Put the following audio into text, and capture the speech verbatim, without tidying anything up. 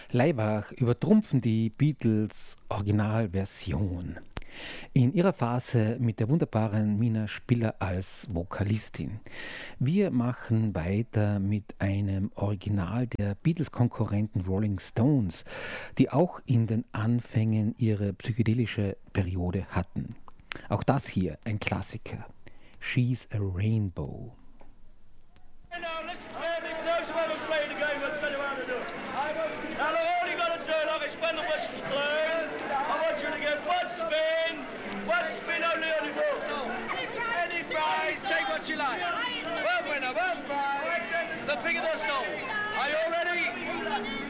Laibach übertrumpfen die Beatles Originalversion. In ihrer Phase mit der wunderbaren Mina Spiller als Vokalistin. Wir machen weiter mit einem Original der Beatles-Konkurrenten Rolling Stones, die auch in den Anfängen ihre psychedelische Periode hatten. Auch das hier ein Klassiker. She's a Rainbow. Now listen carefully, for those who haven't played the game, I'll tell you how to do it. Now look, all you got to do, like it's when the whistle's blown, I want you to get one spin, one spin only on the ball. Any prize, take what you like. One winner, one prize, the bigger the song. Are you all ready?